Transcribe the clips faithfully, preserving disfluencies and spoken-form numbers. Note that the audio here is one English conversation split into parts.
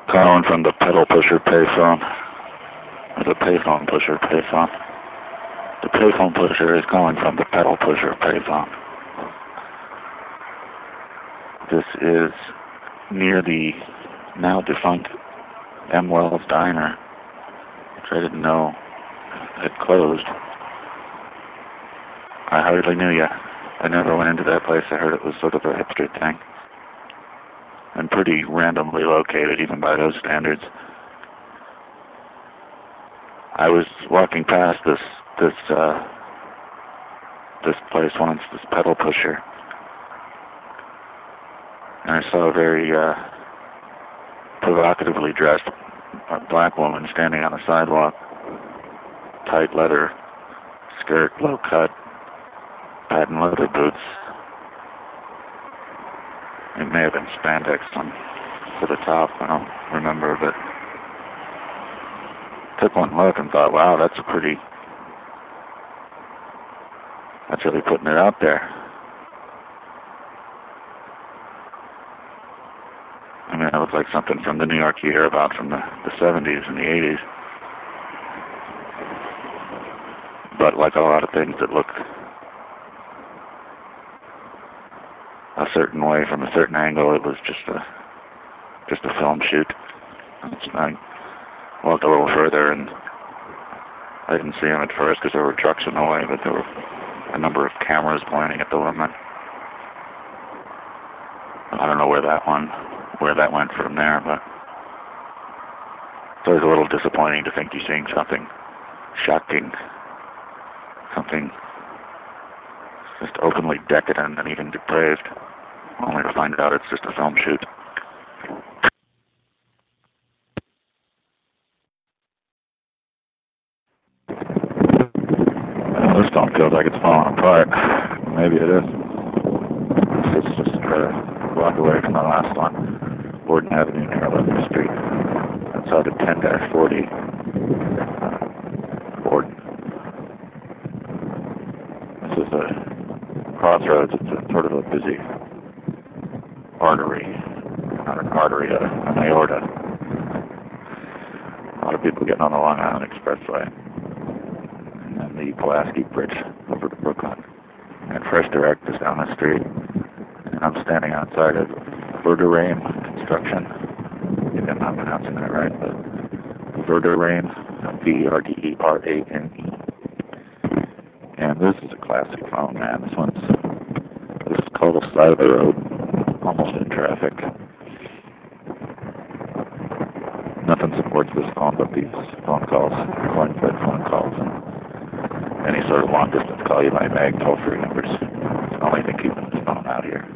Calling from the pedal pusher payphone. Or the payphone pusher payphone. The payphone pusher is calling from the pedal pusher payphone. This is near the now defunct M. Wells Diner, which I didn't know had closed. I hardly knew you. I never went into that place. I heard it was sort of a hipster thing. And pretty randomly located, even by those standards. I was walking past this this uh, this place once, this pedal pusher, and I saw a very uh, provocatively dressed black woman standing on the sidewalk, tight leather skirt, low cut, patent leather boots. It may have been spandex on to the top, I don't remember, but took one look and thought, wow, that's a pretty, that's really putting it out there. I mean, it looked like something from the New York you hear about from the, the seventies and the eighties. But like a lot of things that look a certain way from a certain angle, it was just a just a film shoot. I walked a little further and I didn't see him at first because there were trucks in the way, but there were a number of cameras pointing at the woman. I don't know where that one, where that went from there, but it's always a little disappointing to think you're seeing something shocking, something just openly decadent and even depraved, only to find out it's just a film shoot. Well, this film feels like it's falling apart. Maybe it is. It's just a block away from the last one. Borden Avenue near eleventh Street. Outside of ten dash forty. Borden. This is a crossroads. It's a sort of a busy artery. Not an artery, a, an aorta. A lot of people getting on the Long Island Expressway. And then the Pulaski Bridge over to Brooklyn. And Fresh Direct is down the street. And I'm standing outside of Verderame Construction. Maybe I'm not pronouncing that right, but Verderame, V E R D E R A N E. And this is a classic phone, man. This one's, this is called the side of the road, almost in traffic. Nothing supports this phone but these phone calls, coin-fed phone calls, and any sort of long-distance call you might make, toll-free numbers. It's the only thing keeping this phone out here.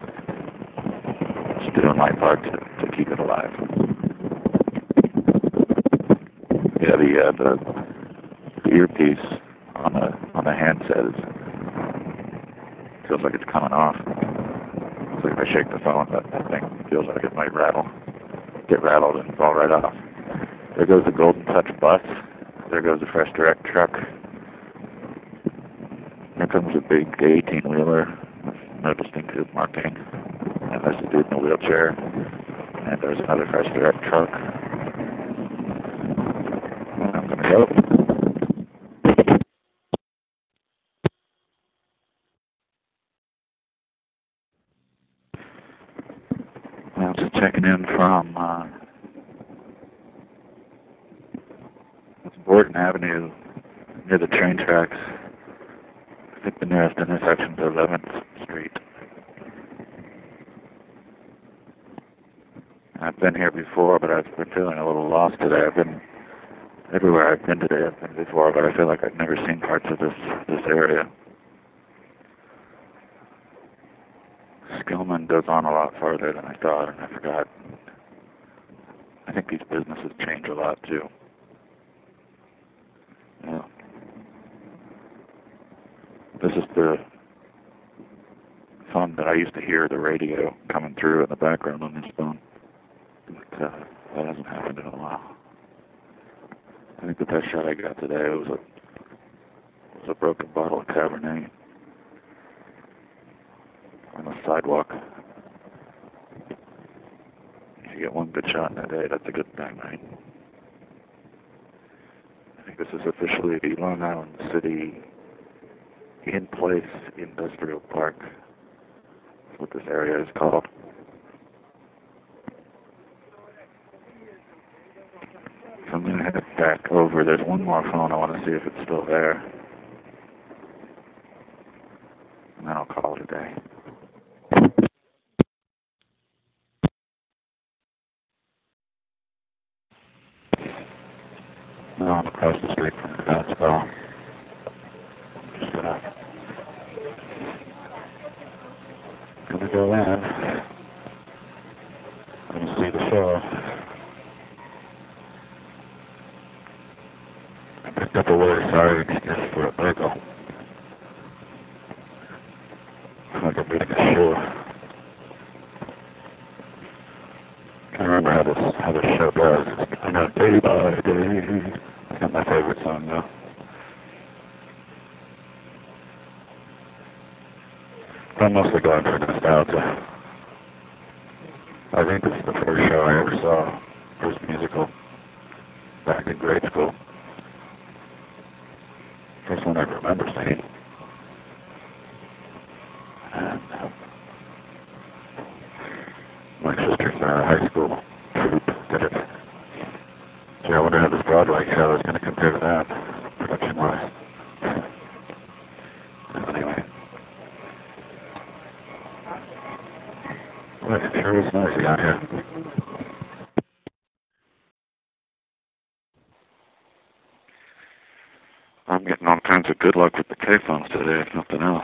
Just doing my part to, to keep it alive. Yeah, the uh, the, the earpiece on the on the handset is, feels like it's coming off. It's like if I shake the phone, that, that thing feels like it might rattle, get rattled and fall right off. There goes the Golden Touch bus. There goes the Fresh Direct truck. Here comes a big eighteen-wheeler with no distinctive marking. And there's a dude in a wheelchair. And there's another Fresh Direct truck. And I'm going to go. Now just checking in from uh, it's Borden Avenue near the train tracks. I think the nearest intersection is eleventh Street. I've been here before, but I've been feeling a little lost today. I've been everywhere I've been today. I've been before, but I feel like I've never seen parts of this this area. Skillman goes on a lot farther than I thought, and I forgot. I think these businesses change a lot too. Yeah. This is the phone that I used to hear the radio coming through in the background on this phone. But uh, that hasn't happened in a while. I think the best shot I got today was a was a broken bottle of Cabernet on the sidewalk If you get one good shot in a day, that's a good thing, right? I think this is officially the Long Island City In Place Industrial Park. That's what this area is called. So I'm going to head back over. There's one more phone. I want to see if it's still there. And then I'll call it a day. No, I'm across the street from the Godspell. Just gonna, gonna go in. Gonna see the show. I picked up a really sorry excuse for a bagel. Like I'm reading a show. I remember how this how this show goes. I know day by day. It's not my favorite song though. I'm mostly going for nostalgia. I think this is the first show I ever saw. First musical. Back in grade school. First one I remember seeing. And uh, my sister's uh, high school troupe did it. Gee, I wonder how this Broadway show is going to compare to that, production-wise. Anyway. Well, it sure is noisy out here. I'm getting all kinds of good luck with the payphones today, if nothing else.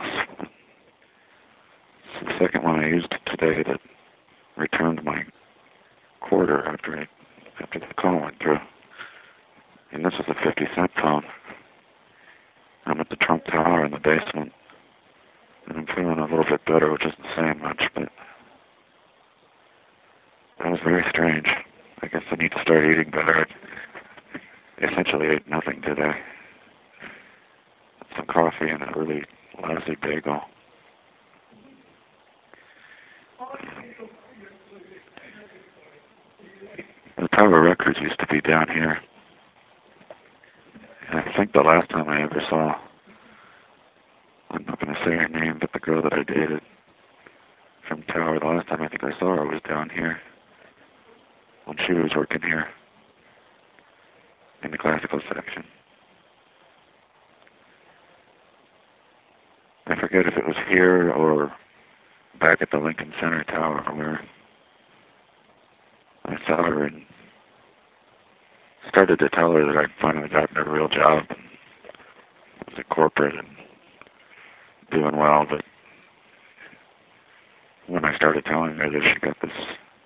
It's the second one I used today that returned my quarter after I, after the call went through. And this is a fifty cent phone. I'm at the Trump Tower in the basement. And I'm feeling a little bit better, which isn't saying much, but that was very strange. I guess I need to start eating better. I essentially ate nothing today. Some coffee and a really lousy bagel. The Tower Records used to be down here. And I think the last time I ever saw, I'm not going to say her name, but the girl that I dated from Tower, the last time I think I saw her was down here when she was working here in the classical section. I forget if it was here or back at the Lincoln Center Tower where I saw her and started to tell her that I'd finally gotten a real job and was at corporate and doing well, but when I started telling her that, she got this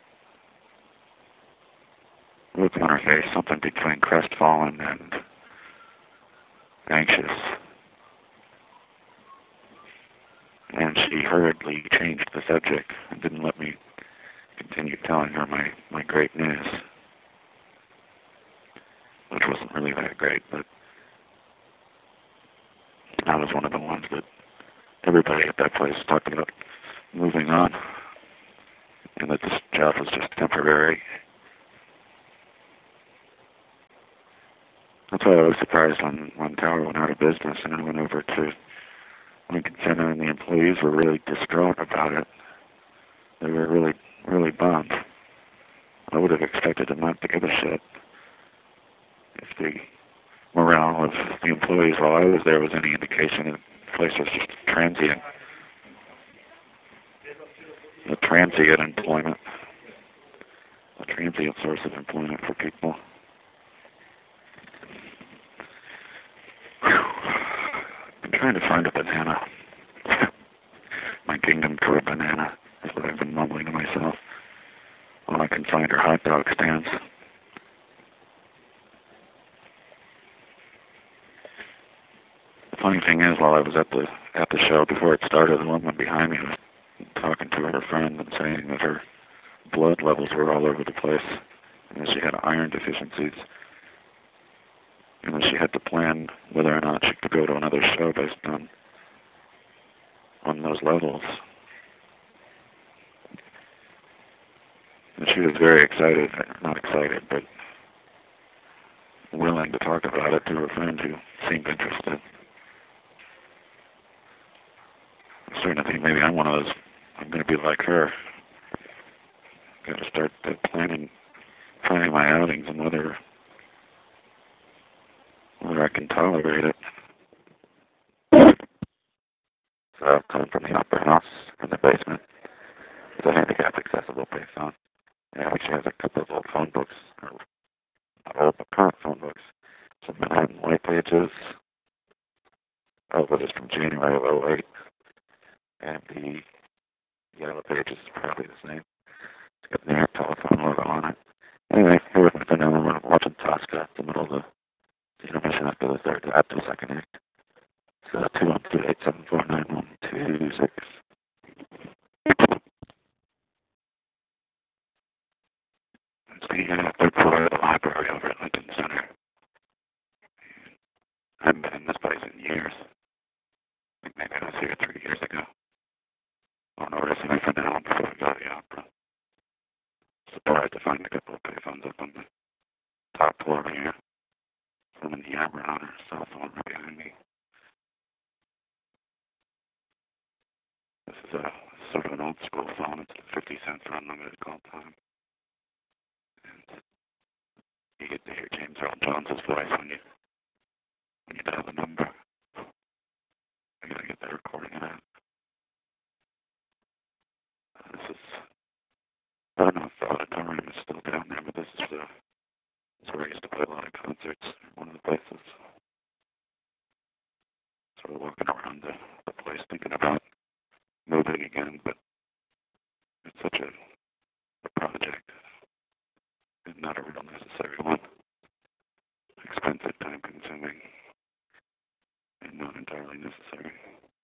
look on her face, something between crestfallen and anxious. And she hurriedly changed the subject and didn't let me continue telling her my, my great news, which wasn't really that great, but I was one of the ones that everybody at that place talked about moving on, and that this job was just temporary. That's why I was surprised when, when Tower went out of business and I went over to Lincoln Center and the employees were really distraught about it. They were really, really bummed. I would have expected them not to give a shit if the morale of the employees while I was there was any indication that the place was just transient. A transient employment. A transient source of employment for people. I'm trying to find a banana. My kingdom for a banana is what I've been mumbling to myself. All I can find are hot dog stands. The funny thing is, while I was at the at the show before it started, the woman behind me was talking to her friend and saying that her blood levels were all over the place and that she had iron deficiencies. And that she had to plan whether or not she could go to another show based on on those levels. And she was very excited, not excited, but willing to talk about it to her friend who seemed interested. I'm starting to think maybe I'm one of those, I'm going to be like her. Got to start uh, planning, planning my outings and whether, whether I can tolerate it. So I'm coming from the upper house in the basement. It's a handicap accessible payphone. Yeah, which has a couple of old phone books, or not old, but current phone books. Some Manhattan White Pages. Oh, but it's from January of oh eight. And the Yellow Pages is probably the same. It's got the New York telephone logo on it. Anyway, here with my friend Ellen, we're watching Tosca at the middle of the intermission after the third, after the second act. So two one two eight seven four nine one two six. It's the uh, third floor of the library over at Lincoln Center. I haven't been in this place in years. I think maybe I was here three years ago. I don't know where to see my friend Ellen before I go to the opera. Surprised to find a couple of payphones up on the top floor here. One in the Amber on her, so the one right behind me. This is a sort of an old school phone. It's a fifty cents for unlimited call time. And you get to hear James Earl Jones' voice when you when you dial the number. I gotta get that recording of that. Uh, this is, I don't know if the auditorium is still down there, but this is the, this is where I used to play a lot of concerts. One of the places. Sort of walking around the, the place thinking about moving again, but it's such a, a project and not a real necessary one. Expensive, time consuming, and not entirely necessary.